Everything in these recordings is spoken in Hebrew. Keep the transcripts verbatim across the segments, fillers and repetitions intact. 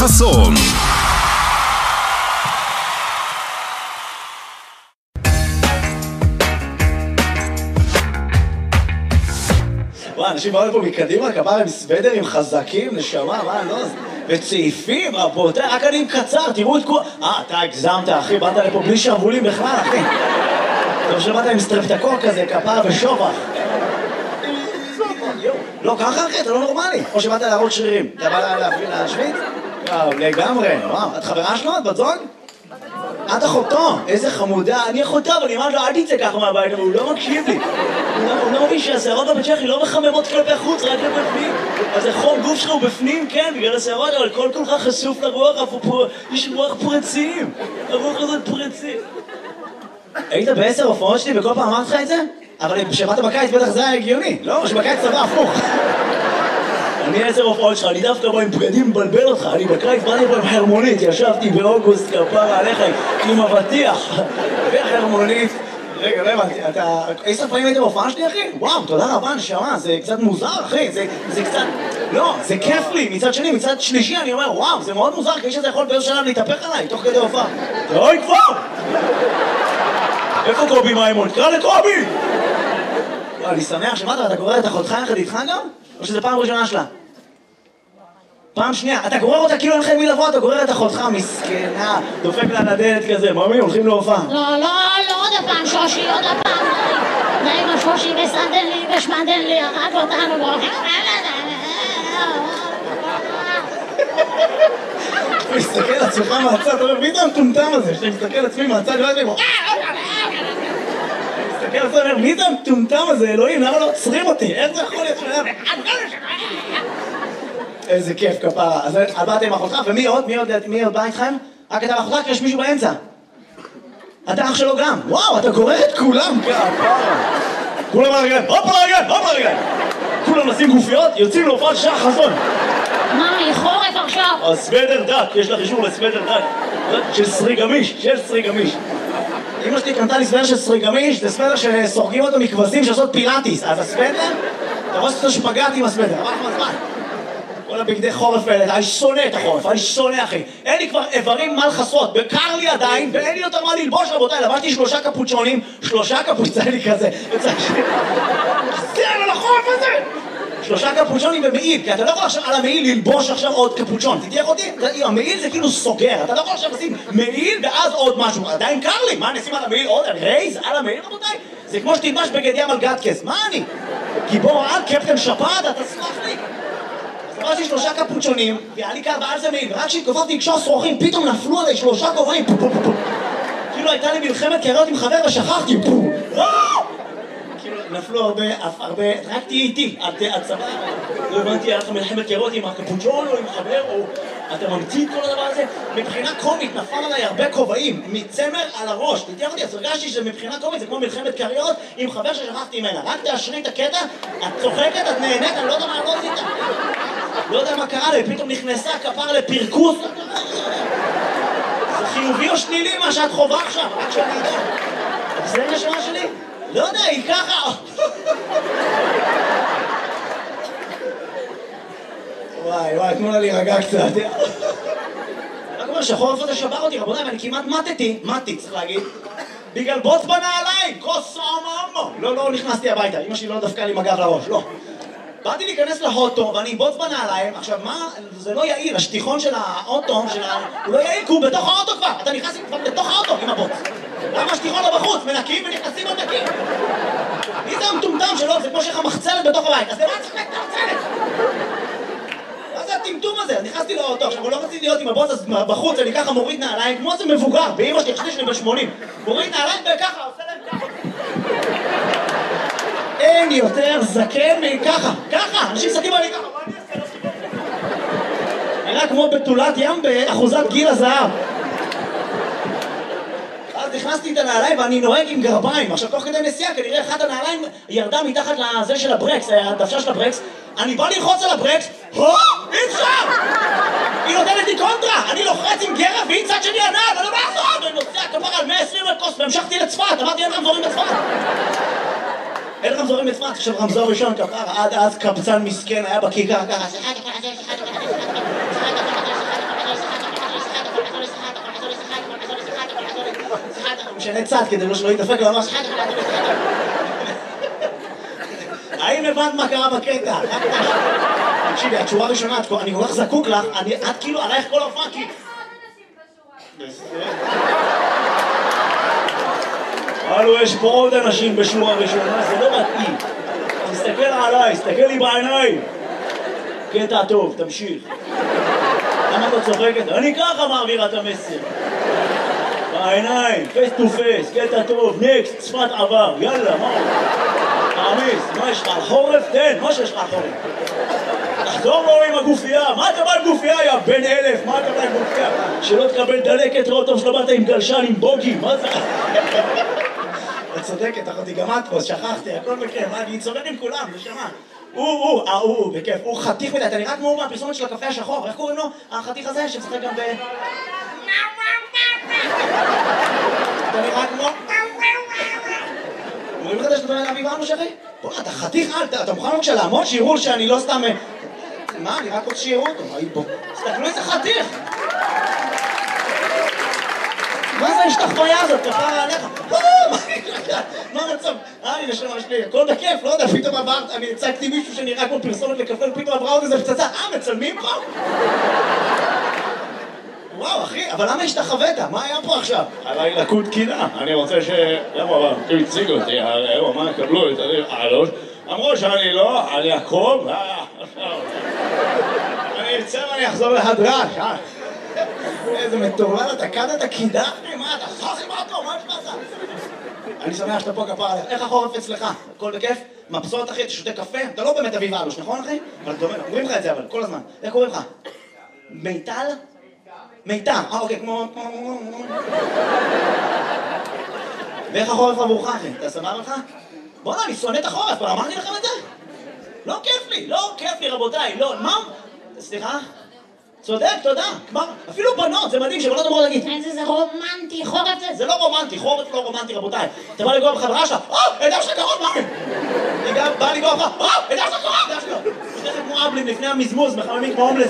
חסון. וואי, אנשים באו לפה מקדימה, כפרה עם סוודרים חזקים, נשמה, מה, לא? וצעיפים, רבותיי, רק אני עם קצר, תראו את כל... אה, אתה הגזמת, אחי, באת לפה בלי שרבולים בכלל, אחי. טוב שבאת עם סטרפטקור כזה, כפרה ושובח. לא, ככה אחי, אתה לא נורמלי. או שבאת להראות שרירים. אתה בא להשוויץ? וואו, לגמרי. וואו, את חברה שלו? את בת זוג? את אחותו, איזה חמודה. אני אחותו, אבל אני אמרת לו, אל תצא ככה מהבית, אבל הוא לא מקשיב לי. הוא לא מבין שהשערות בבית צ'כי לא מחממות כלפי חוץ, רק כלפי פנים. אז החום גוף שלך הוא בפנים, כן, בגלל השערות, אבל כל כולך חשוף לרוח, יש רוח פרצים. הרוח הזאת פרצים. היית בעשר הופעות שלי וכל פעם אמרת לך את זה? אבל כשבאת בקיץ בטח זה היה הגיוני, לא? שבקיץ צבא הפוך. אני עשר הופעות שלך, אני דווקא בא עם בגדים מבלבל אותך, אני בקיץ באתי פה עם חרמונית, ישבתי באוגוסט כפרה עליך עם אבטיח וחרמונית. רגע, לא הבנתי, אתה... עשר פעמים היית בהופעה שלי, אחי? וואו, תודה רבה, נשמה, זה קצת מוזר, אחי, זה, זה קצת... לא, זה כיף לי, מצד שני, מצד שלישי, אני אומר, וואו, זה מאוד מוזר, כי שזה יכול באיזשהו שלב להתהפך עליי, תוך כדי הופעה. אוי, כבר! איפה קובי מימון? קרא לקובי! אני שמח שמעת, אתה גורר את אחותך יחד איתך גם? או שזה פעם ראשונה שלה? פעם שנייה, אתה גורר אותה כאילו אין לך מי לבוא, אתה גורר את אחותך, מסכנה, דופק לה נדלת כזה, ממי, הולכים להופעה. לא, לא, לא, עוד הפעם שושי, עוד הפעם, די עם השושי וסדן לי ושמדן לי, הרג אותנו, והולכים... אתה מסתכל על עצמך מהצד, אתה אומר, מי זה המטומטם הזה? שאתה מסתכל על עצמי מהצד, לא יודעים, מסתכל על עצמי, אומר, מי זה המטומטם הזה, אלוהים, למה לא עוצרים אותי? איך זה יכול להיות שלהם? איזה כיף כפרה. אז באת עם אחותך, ומי עוד? מי עוד בא איתכם? רק אתה ואחותך, כי יש מישהו באמצע. אתה אח שלו גם. וואו, אתה גורר את כולם כפרה. כולם על הרגליים, הופ על הרגליים, הופ על הרגליים. כולם נשים גופיות, יוצאים להופעת שעה חזון. מה, היא חורף עכשיו? הסוודר דק, יש לך אישור לסוודר דק. של סרי גמיש, של סרי גמיש. אמא שלי קנתה לי סוודר של סרי גמיש, זה סוודר שסורגים אותו מכבשים שעושות פילאטיס. אז הסוודר, אתה רואה שאתה שפגעת עם הסוודר, אבל מה זמן? כל הבגדי חורף האלה, אני שונא את החורף, אני שונא אחי. אין לי כבר איברים מה לחסות, בקר לי עדיין, ואין לי יותר מה ללבוש רבותיי, לבשתי שלושה קפוצ'ונים, שלושה קפוצ'ונים לי כזה, זה על החורף הזה! שלושה קפוצ'ונים במעיל, כי אתה לא יכול עכשיו על המעיל ללבוש עכשיו עוד קפוצ'ון, תתייך אותי? המעיל זה כאילו סוגר, אתה לא יכול עכשיו לשים מעיל ואז עוד משהו, עדיין קר לי, מה נשים על המעיל עוד? רייז על המעיל רבותיי? זה כמו שתלבש בגד ים על גטקס, מה אני? גיבור על קפטן שפעת, אתה סלח לי? אז יש שלושה קפוצ'ונים, והיה לי קר ועל זה מעיל, ורק כשהתקופפתי לקשור שרוכים, פתאום נפלו עליי שלושה כובעים, כאילו הייתה לי מלחמת קריות עם חבר ושכחתי, כאילו נפלו הרבה, הרבה, רק תהיה איתי, את צבא, לא הבנתי, היה לך מלחמת קריות עם הקפוצ'ון או עם חבר, או אתה ממציא את כל הדבר הזה, מבחינה קומית נפל עליי הרבה כובעים, מצמר על הראש, תתייך אותי, אז הרגשתי שמבחינה קומית זה כמו מלחמת קריות עם חבר ששכחתי ממנה, רק תאשרי את הקטע, את צוחקת, את נהנית, אני לא יודע מה לא עשית. לא יודע מה קרה לי, פתאום נכנסה כפר לפרקוס. זה חיובי או שלילי מה שאת חובה עכשיו, רק שאני יודע. זה נשמה שלי? לא יודע, היא ככה. וואי וואי, תנו לה להירגע קצת. רק אומר שהחורף הזה שבר אותי רבותיי, ואני כמעט מתתי, מתי צריך להגיד, בגלל בוץ בנעליים, כוס עממו. לא, לא נכנסתי הביתה, אמא שלי לא דפקה לי מגב לראש, לא. באתי להיכנס להוטו ואני בוץ בנעליים, עכשיו מה, זה לא יעיל, השטיחון של האוטו, של ה... הוא לא יעיל כי הוא בתוך האוטו כבר, אתה נכנס כבר בתוך האוטו עם הבוץ. למה השטיחון לא בחוץ? מנקים ונכנסים עוד נקים. מי זה המטומטם שלו? זה כמו שיש לך מחצלת בתוך הבית, אז למה צריך את המחצלת? מה זה הטמטום הזה? נכנסתי לאוטו, עכשיו הוא לא רציתי להיות עם הבוץ, אז בחוץ אני ככה מוריד נעליים, כמו זה מבוגר, באמא שלי, חשבתי שאני בן שמונים. מוריד נעליים וככה, עושה להם ככה. אין יותר זקן מככה, ככה, אנשים מסתכלים עליי ככה, מה אני אעשה? נראה כמו בתולת ים באחוזת גיל הזהב. אז נכנסתי את הנעליים ואני נוהג עם גרביים, עכשיו תוך כדי נסיעה כנראה אחת הנעליים ירדה מתחת לזה של הברקס, הדוושה של הברקס, אני בא ללחוץ על הברקס, הו, אי אפשר! היא נותנת לי קונטרה, אני לוחץ עם גרב והיא צד שלי הנעל, אני לא מעזור, אני נוסע כפר על מאה ועשרים לקוס והמשכתי לצפת, אמרתי אין רמזורים לצפת. אין רמזורים לצפת, עכשיו רמזור ראשון כפר, עד אז קבצן מסכן היה בכיכר ככה, משנה צד כדי שלא יתדפק לו ממש. האם הבנת מה קרה בקטע? תקשיבי, את שורה ראשונה, אני כל כך זקוק לך, את כאילו עלייך כל ההופעה כי... הלו, יש פה עוד אנשים בשורה ראשונה, זה לא מתאים. תסתכל עליי, תסתכל לי בעיניים. קטע טוב, תמשיך. למה אתה צוחקת? אני ככה מעבירה את המסר. בעיניים, פייס טו פייס, קטע טוב, נקסט, שפת עבר, יאללה, מה? תעמיס, מה יש לך? חורף? תן, מה שיש לך חורף? תחזור לו עם הגופייה, מה אתה בא עם גופייה, יא בן אלף? מה אתה בא עם גופייה? שלא תקבל דלקת, ראות טוב שלא באת עם גלשן, עם בוגי, מה זה? את צודקת, אחותי, גם את פה, שכחתי, הכל בכיף, אני צודק עם כולם, נשמה. הוא, הוא, הוא, הוא, בכיף, הוא חתיך מדי, אתה נראה כמו הוא מהפרסומת של הקפה השחור, איך קוראים לו? החתיך הזה שמשחק גם ב... אתה נראה כמו... אומרים לך שאתה דומה לאביב אנוש, אחי? בוא, אתה חתיך, אתה מוכן בבקשה לעמוד שיראו שאני לא סתם... מה, אני רק רוצה שיראו אותו, בוא. תסתכלו איזה חתיך! מה זה השתחוויה הזאת? כפרה עליך? מה המצב? אה, אני נשמה שלי, הכל בכיף, לא יודע, פתאום עברת, אני הצגתי מישהו שנראה כמו פרסומת לקפה, ופתאום עברה עוד איזה פצצה, אה, מצלמים פה? וואו, אחי, אבל למה השתחווית? מה היה פה עכשיו? עליי לקוד קינה, אני רוצה ש... למה, אבל הוא הציג אותי, הוא אמר, קבלו את העלות, אמרו שאני לא, אני אקרוב, אני אצא ואני אחזור להדרש, אה? איזה מטורלל, אתה קד את הקידה? מה, אתה חכי מה אותו? מה יש לך? אני שמח שאתה פה כפר עליך. איך החורף אצלך? הכל בכיף? מבסוט אחי, אתה שותה קפה? אתה לא באמת אביב אלוש, נכון אחי? אבל אתה אומר, אומרים לך את זה אבל, כל הזמן. איך קוראים לך? מיטל? מיטל, אה אוקיי, כמו... ואיך החורף עבורך אחי? אתה סבבה לך? בוא'נה, אני שונא את החורף, אבל אמרתי לכם את זה? לא כיף לי, לא כיף לי רבותיי, לא, מה? סליחה? צודק, תודה, כבר, אפילו בנות, זה מדהים שבנות אמרו להגיד איזה זה רומנטי, חורף זה... זה לא רומנטי, חורף לא רומנטי רבותיי. אתה בא לגוע בחברה שלך, אה, עדה שלך קרוב, מה? אני גם בא לגוע בך, אה, עדה שלך קרוב, עדה שלך. תכף כמו אבלים לפני המזמוז, מחממים כמו הומלס.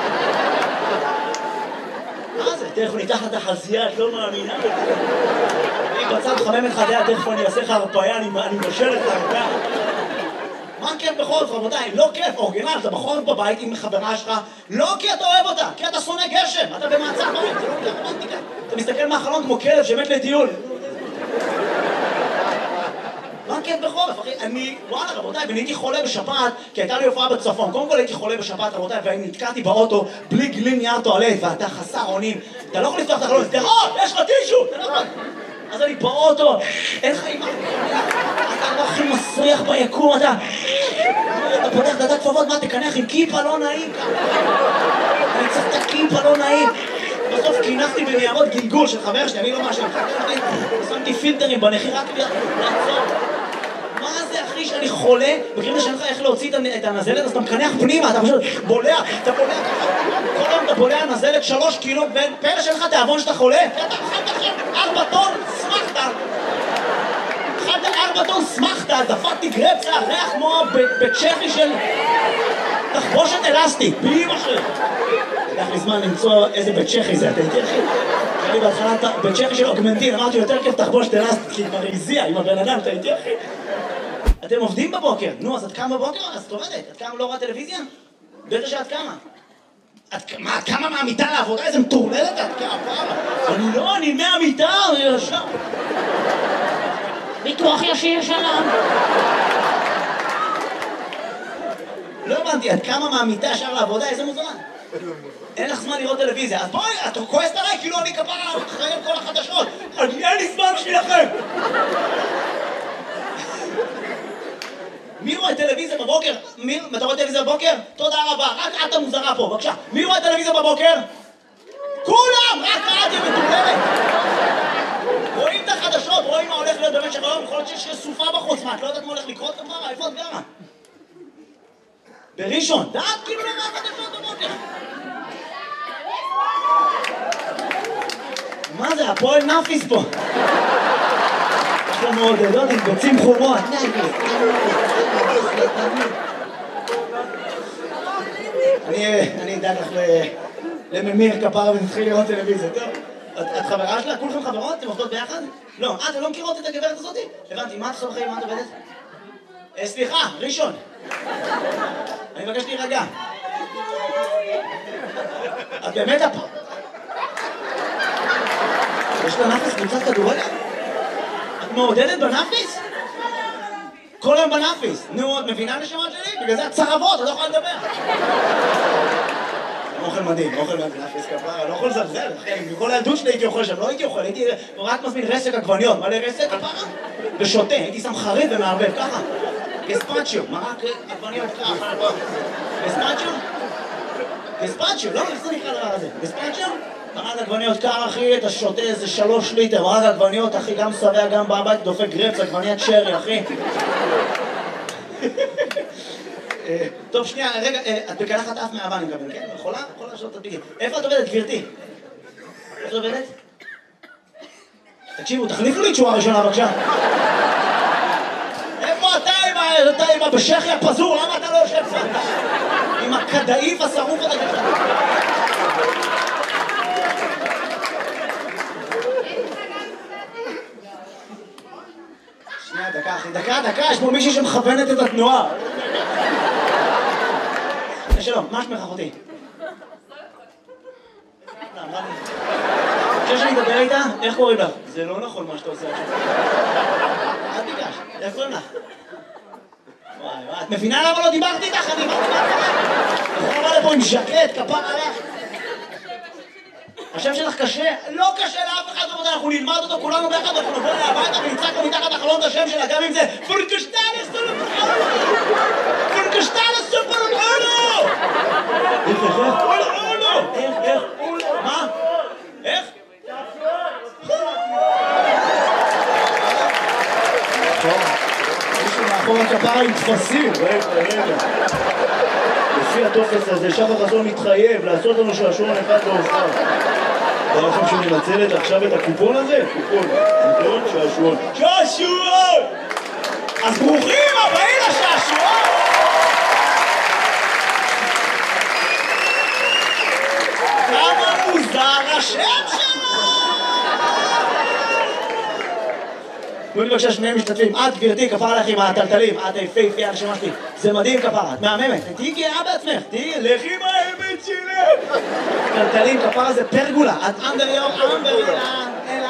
מה זה? תכף ניתח את החזייה, את לא מאמינה. אני בצד חמם את חדיה, תכף אני אעשה לך הרפאיה, אני מבשל את הרפאיה. מה כיף בחורף, רבותיי? לא כיף, אורגינל, אתה בחורף בבית עם חברה שלך, לא כי אתה אוהב אותה, כי אתה שונא גשם, אתה במעצר בית, זה לא רומנטיקה. אתה מסתכל מהחלון כמו כלב שמת לטיול. מה כיף בחורף, אחי? אני, וואלה, רבותיי, ואני הייתי חולה בשפעת, כי הייתה לי הופעה בצפון. קודם כל הייתי חולה בשפעת, רבותיי, ואני נתקעתי באוטו בלי גלין נייר טואלט, ואתה חסר אונים. אתה לא יכול לפתוח את החלון, תראה, יש לך טישו, אתה לא יכול. אז אני באוטו, אין לך אימא, אתה לא הכי מסריח ביקום, אתה... אתה פותח דדת כפפות, מה תקנח עם כיפה לא נעים? אני צריך את הכיפה לא נעים. בסוף כינחתי בניירות גלגול של חבר שלי, אני לא משהו, שמתי פילטרים בנחי רק לעצור. מה זה אחי שאני חולה? מכירים שאין לך איך להוציא את הנזלת, אז אתה מקנח פנימה, אתה פשוט בולע, אתה בולע ככה. כל יום אתה בולע נזלת שלוש קילו, ופלא שאין לך תיאבון שאתה חולה? אתה אכלת לכם ארבע טון, שמחת. אכלת ארבע טון, שמחת, דפקתי גרפסה, ריח כמו בצ'כי של תחבושת אלסטית, בלי משהו. לקח לי זמן למצוא איזה בצ'כי זה, אתה איתי אחי? אני בהתחלה בצ'כי של אוגמנטין, אמרתי יותר כיף תחבושת אלסטית, כי היא כבר הזיעה עם הבן אדם, אתה איתי אחי? אתם עובדים בבוקר, נו, אז את קמה בבוקר? אז את עובדת, את קמה לא רואה טלוויזיה? בטח שאת קמה. מה, את קמה מהמיטה לעבודה? איזה מטורללת את קמה פעם? אני לא, אני מהמיטה, אני ישר. ביטוח ישיר שלום. לא הבנתי, את קמה מהמיטה ישר לעבודה? איזה מוזמן? אין לך זמן לראות טלוויזיה, אז בואי, את כועסת עליי כאילו אני כפרה אחרי כל החדשות. אין לי זמן בשבילכם. מי רואה טלוויזיה בבוקר? מי, אתה רואה טלוויזיה בבוקר? תודה רבה, רק את המוזרה פה, בבקשה. מי רואה טלוויזיה בבוקר? כולם! רק את היא מטורללת! רואים את החדשות, רואים מה הולך להיות במשך היום, יכול להיות שיש סופה בחוץ, מה, את לא יודעת מה הולך לקרות כפרה? איפה את גרה? בראשון, דעת כאילו לא רואה חדשות בבוקר. מה זה, הפועל נאפיס פה? יש לנו מעודדות עם ביצים חומות. אני אדאג לך לממיר כפרה ונתחיל לראות טלוויזיה, טוב? את חברה שלה? כולכם חברות? אתם עובדות ביחד? לא. אה, אתם לא מכירות את הגברת הזאתי? הבנתי, מה את עושה בחיים? מה את עובדת? סליחה, ראשון. אני מבקש להירגע. את באמת הפ... יש לה נאפיס קבוצת כדורגל? את מעודדת בנאפיס? כל היום בנאפיס. נו, את מבינה נשמות שלי? בגלל זה את צרבות, את לא יכולה לדבר. אוכל מדהים, אוכל מדהים, נאפיס כפרה, לא יכול לזלזל, אחי. בכל הילדות שלי הייתי אוכל שם, לא הייתי אוכל, הייתי רק מזמין רסק עגבניות. מלא רסק, כפרה? ושותה, הייתי שם חריף ומערבב, ככה. גספצ'יו, מרק עגבניות ככה. גספצ'יו? גספצ'יו, לא? איך זה נקרא דבר הזה? גספצ'יו? מרק עגבניות קר, אחי, אתה שותה איזה שלוש ליטר, מרק עגבניות, אחי, גם שבע, גם בבית, דופק גרפס, עגבניית שרי, אחי. טוב, שנייה, רגע, את בקלחת אף מהאבא, אני מקבל, כן? יכולה? יכולה לשאול את הדביקים. איפה את עובדת, גברתי? איפה את עובדת? תקשיבו, תחליפו לי תשואה ראשונה, בבקשה. איפה אתה עם הבשכי הפזור? למה אתה לא יושב פה? עם הכדאיף השרוף הזה ככה. שנייה, דקה, אחי, דקה, דקה, יש פה מישהי שמכוונת את התנועה. שלום, מה שמך אחותי? חושב שאני אדבר איתה? איך קוראים לך? זה לא נכון מה שאתה עושה עכשיו. אל תיגש, איך קוראים לך? וואי וואי, את מבינה למה לא דיברתי איתך? אני דיברתי איתך. אתה בא לפה עם ז'קט, כפר עליך. השם שלך קשה? לא קשה לאף אחד, אנחנו נלמד אותו כולנו ביחד, אנחנו נבוא אליה הביתה ונצעק לו מתחת החלון את השם שלה, גם אם זה פורקשטל סופר אולו! פורקשטל סופר אולו! איך, איך, איך? אולו! איך, איך? אולו! מה? איך? מישהו מאחור הכפרה עם תפסים, רגע, רגע. לפי הטופס הזה, שחר חסון מתחייב לעשות לנו שעשועון אחד לאורחר. אתה לכם שהוא מנצלת עכשיו את הקופון הזה? קופון, קופון, שעשועון. שעשועון! אז ברוכים הבאים לשעשועון! כמה מוזר השם שלו! תנו לי בבקשה שניהם משתתפים. את גברתי, כפרה לך עם הטלטלים, את היפהפייה הנשמה שלי. זה מדהים כפרה, את מהממת. תהיי גאה בעצמך, תהיי לכי עם האמת שלך. טלטלים, כפרה זה פרגולה. את אנדר יום, אנדר יום, אלא,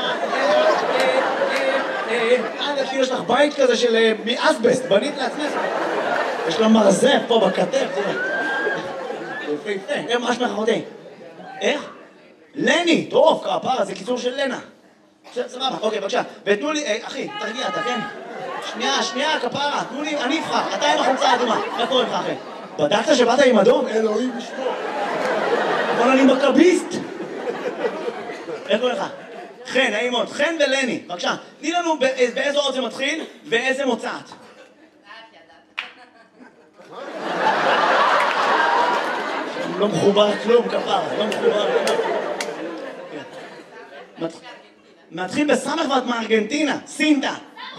אלא, אלא, יש לך בית כזה של מאסבסט, בנית לעצמך. יש לה מרזב פה בכתף, תראה. יפהפה, מה שמך אחותי? איך? לני, טוב, כפרה, זה קיצור של לנה. סבבה, אוקיי, בבקשה. ותנו לי, אחי, תרגיע אתה, כן? שנייה, שנייה, כפרה, תנו לי, אני אבחר. אתה עם החולצה האדומה. מה קורה לך, אחי? בדקת שבאת עם אדום? אלוהים לשמור. אבל אני מכביסט. איך קורה לך? חן, נעים מאוד. חן ולני, בבקשה. תני לנו באיזו אות זה מתחיל ואיזה מוצאת. לא מחובר כלום, כפרה, לא מחובר כלום. מתחיל בסמך ואת מארגנטינה, סינטה.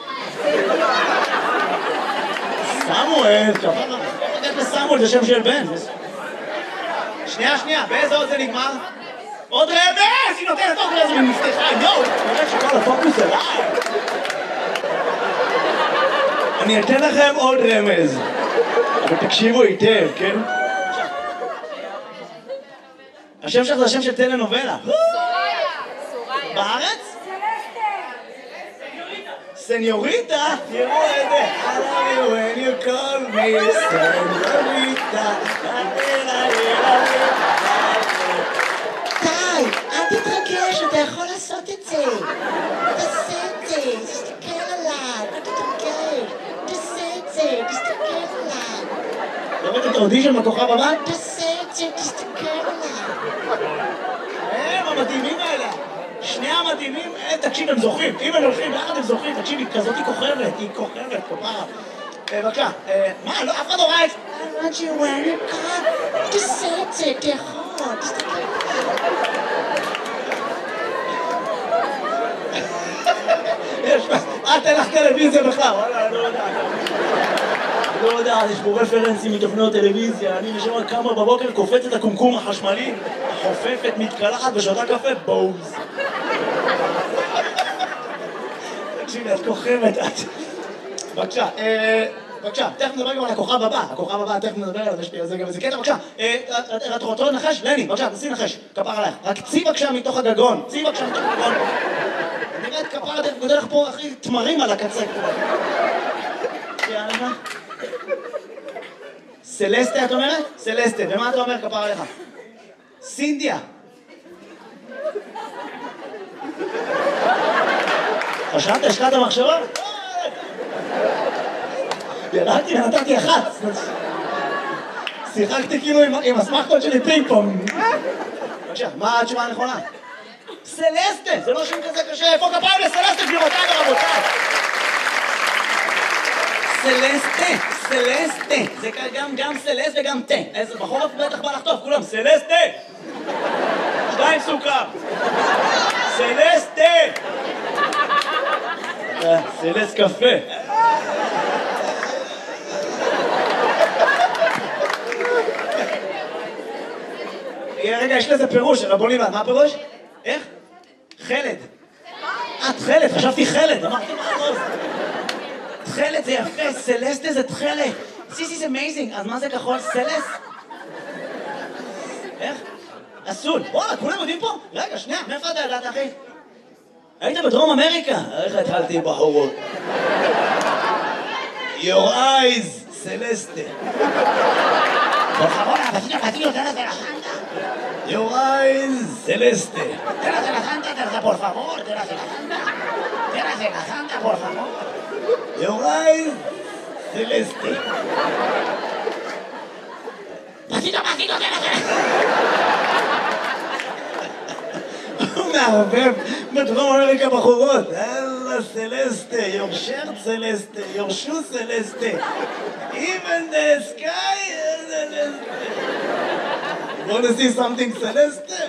סמואל, כפרה. איך לסמואל זה שם של בן. שנייה, שנייה, באיזה עוד זה נגמר? עוד רמז! היא נותנת עוד רמז ומפתחה, יואו! אני רואה שכל הפוקוס אליי. אני אתן לכם עוד רמז. אבל תקשיבו היטב, כן? השם שלך זה השם של טלנובלה. בארץ? סניוריטה? תראו את זה. I love you when you call me סניוריטה. די, אל תתרגש, אתה יכול לעשות את זה. תעשה את זה, תסתכל עליי, אל תתרגש. תעשה את זה, תסתכל עליי. לראות את האודישן בכוכב הבא? תעשה את זה, תסתכל עליי. הם המדהימים האלה. שני המדהימים, תקשיב, הם זוכים. אם הם הולכים ביחד הם זוכים, תקשיב, היא כזאת היא כוכבת, היא כוכבת, כפרה. בבקשה, מה, לא, אף אחד לא ראה את זה. I want you when you call. תעשה את זה, אתה יכול, תסתכל עליי. יש, אה, תן לך טלוויזיה בכלל, וואלה, אני לא יודע. לא יודע, יש פה רפרנסים מתוכניות טלוויזיה, אני נשמע כמה בבוקר, קופץ את הקומקום החשמלי, חופפת, מתקלחת ושותה קפה, בוז. תקשיבי, את כוכבת, את... בבקשה, בבקשה, תכף נדבר גם על הכוכב הבא, הכוכב הבא, תכף נדבר עליו, יש לי על זה גם איזה קטע, בבקשה. את רוצה לנחש? לני, בבקשה, תנסי לנחש, כפר עלייך. רק צי בבקשה מתוך הגגון, צי בבקשה מתוך הגגון. נראה את כפר עלייך, גודל לך פה הכי תמרים על הקצה. יאללה. סלסטה את אומרת? סלסטה, ומה אתה אומר כפר עליך? סינדיה. חשבת, השקעת המחשבה? ירדתי ונתתי אחת. שיחקתי כאילו עם הסמכות שלי פינג פונג. בבקשה, מה התשובה הנכונה? סלסטה, זה לא שם כזה קשה. איפה כפיים לסלסטה, גבירותיי ורבותיי? סלסטה, סלסטה. זה גם גם סלסט וגם תה. איזה בחורף בטח בא לחטוף, כולם. סלסטה! שתיים סוכר. סלסטה! סלסט קפה. רגע, יש לזה פירוש, רבו ליבן, מה הפירוש? איך? חלד. את חלד, חשבתי חלד, אמרתי מה הכל? תחלת זה יפה, סלסטה זה תחלת. This is amazing, אז מה זה כחול? סלס? איך? אסול. וואלה, כולם יודעים פה? רגע, שנייה, מאיפה אתה ידעת, אחי? היית בדרום אמריקה? איך התחלתי בחורות? Your eyes, סלסטה. Por favor, vecino, vecino, te de la Santa. Your eyes, Celeste. Te de la Santa, te por favor, te de la Santa. Te de la Santa, por favor. Your eyes, Celeste. Vecino, vecino, te de la הוא מערבב בדרום אמריקה בחורות. אללה סלסטה, your shirt סלסטה, your shoe סלסטה. Even the sky is Celeste. You want to see something Celeste?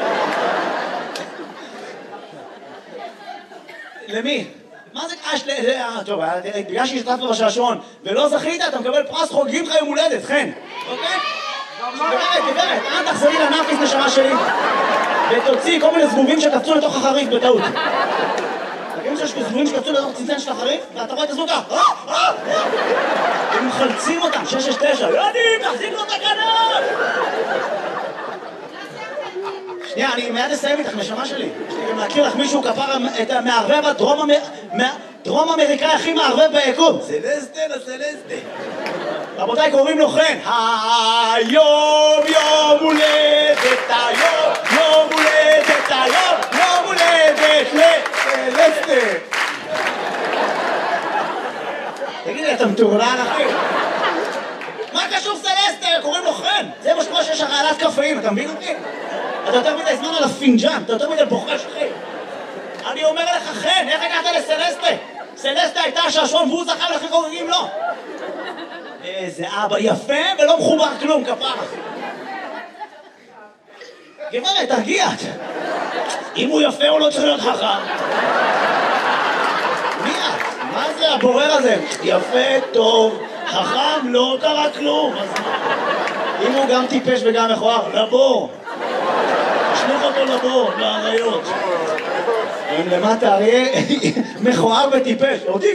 למי? מה זה קש? טוב, בגלל שהשתתפת בשעשועון ולא זכית, אתה מקבל פרס חוגגים לך יום הולדת, חן. אוקיי? גברת, גברת, אל תחזרי לנאפיס נשמה שלי ותוציאי כל מיני זבובים שקפצו לתוך החריף בטעות. תגידו שיש זבובים שקפצו לתוך צנצן של החריף ואתה רואה את הזבוב ככה הם מחלצים אותם, שש שש תשע יודעים, תחזיק לו את הכנף! שנייה, אני מיד אסיים איתך, נשמה שלי. יש לי גם להכיר לך מישהו כפר את המערבב הדרום אמריקאי הכי מערבב ביקום. סלסטה לסלסטה. רבותיי, קוראים לו חן. היום יום הולדת, היום יום הולדת, היום יום הולדת לסלסטה. תגידי, אתה מטורלל אחי? מה קשור סלסטה? קוראים לו חן. זה מה שקורה שיש הרעלת קפאים, אתה מבין אותי? אתה יותר מדי זמן על הפינג'אן, אתה יותר מדי בוחש אחי. אני אומר לך חן, איך הגעת לסלסטה? סלסטה הייתה השעשועון והוא זכה לכי חוגגים לו. איזה אבא יפה ולא מחובר כלום, כפרה. גברת, תרגיע. אם הוא יפה הוא לא צריך להיות חכם. מי את? מה זה הבורר הזה? יפה, טוב, חכם, לא קרה כלום. אם הוא גם טיפש וגם מכוער, לבור. תשלח אותו לבור, לאריות. הם למטה אריה מכוער וטיפש. אותי